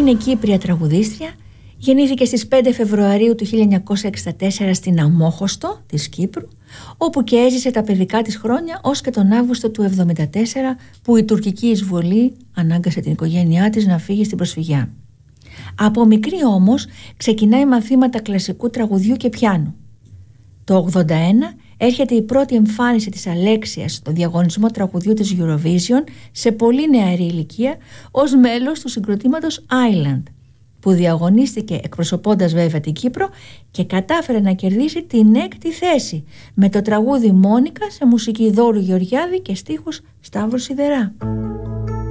Είναι Κύπρια τραγουδίστρια. Γεννήθηκε στις 5 Φεβρουαρίου του 1964 στην Αμόχωστο της Κύπρου, όπου και έζησε τα παιδικά της χρόνια ως και τον Αύγουστο του 1974, που η τουρκική εισβολή ανάγκασε την οικογένειά της να φύγει στην προσφυγιά. Από μικρή όμως ξεκινάει μαθήματα κλασικού τραγουδιού και πιάνου. Το 1981 έρχεται η πρώτη εμφάνιση της Αλέξιας στο διαγωνισμό τραγουδιού της Eurovision σε πολύ νεαρή ηλικία ως μέλος του συγκροτήματος Island, που διαγωνίστηκε εκπροσωπώντας βέβαια την Κύπρο και κατάφερε να κερδίσει την 6η θέση με το τραγούδι Μόνικα σε μουσική Δώρου Γεωργιάδη και στίχους Σταύρου Σιδερά.